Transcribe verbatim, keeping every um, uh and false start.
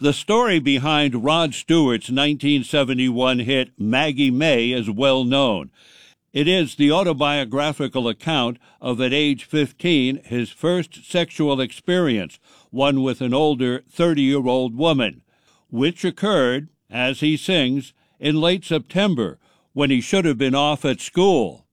The story behind Rod Stewart's nineteen seventy-one hit Maggie May is well known. It is the autobiographical account of, at age fifteen, his first sexual experience, one with an older thirty-year-old woman, which occurred, as he sings, in late September, when he should have been off at school.